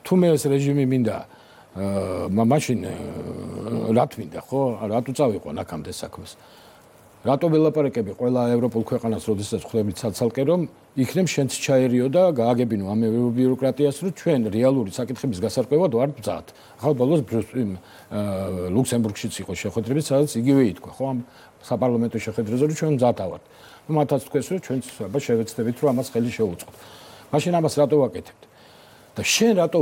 თუ მე ეს რეჟიმი მინდა მაშინ რა თმინდა ხო რატო წავიყვან აქამდე საქმეს რატო ველაპარაკები ყველა ევროპულ ქვეყანას როდესაც ხვდებით ცალ-ცალკე რომ იქნებ შენც ჩაერიო და გააგებინო ამ ბიუროკრატიას რომ ჩვენ რეალური საკითხების გასარკვევად ვართ ბრძად ახლა ბოლოს ლუქსემბურგშიც იყო შეხვედრები სადაც იგივე ითქვა ხო ამ საპარლამენტო შეხვედრაზე რომ ჩვენ ბრძად ავართ მათაც თქვეს რომ ჩვენც აბა შევეცდებით რომ ამას ხელი შეუწყოთ მაშინ ამას რატო ვაკეთებთ და შენ რატო